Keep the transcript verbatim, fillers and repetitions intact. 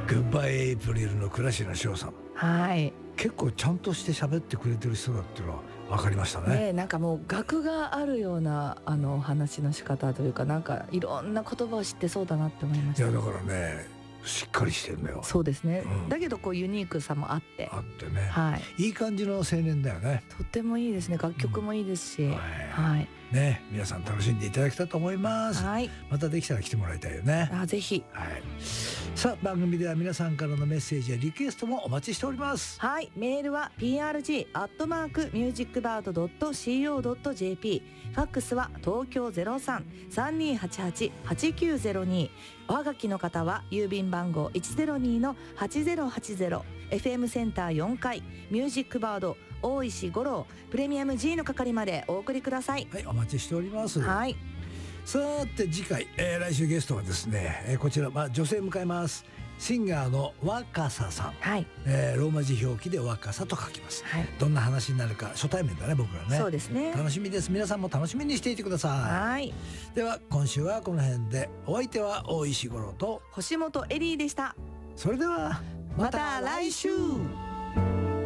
グッバイエイプリルの倉科翔さん、 はい、 結構ちゃんとして喋ってくれてる人だっていうのは分かりましたね。 ね、なんかもう学があるようなあの話の仕方というか、なんかいろんな言葉を知ってそうだなって思いました。 いやだからね、しっかりしてるんだよ。 そうですね、 うん、 だけどこうユニークさもあってあってね、 はい、 いい感じの青年だよね。 とってもいいですね。楽曲もいいですし、 うん、 ははいい、ね、皆さん楽しんでいただきたいと思います。 はい、 またできたら来てもらいたいよね。 あ、ぜひ。 はい、さあ番組では皆さんからのメッセージやリクエストもお待ちしております。 はい、メールは ピーアールジー アットマークミュージックバード ドット シーオー ドット ジェーピー、 ファックスは東京 ゼロさん さんにーはちはち はちきゅうゼロに、おはがきの方は郵便番号 いちゼロに のはちゼロはちゼロ、 エフエム センターよんかいミュージックバード大石五郎プレミアム G の係までお送りください。 はい、お待ちしております。 はい、 さて次回、えー、来週ゲストはですね、えー、こちら、まあ、女性迎えます。シンガーの若狭さん、 はい、 えー、ローマ字表記で若狭と書きます、はい、どんな話になるか初対面だね僕らね。 そうですね、 楽しみです。皆さんも楽しみにしていてください。 はい、 では今週はこの辺で。お相手は大石五郎と星本エリーでした。 それではまた来週。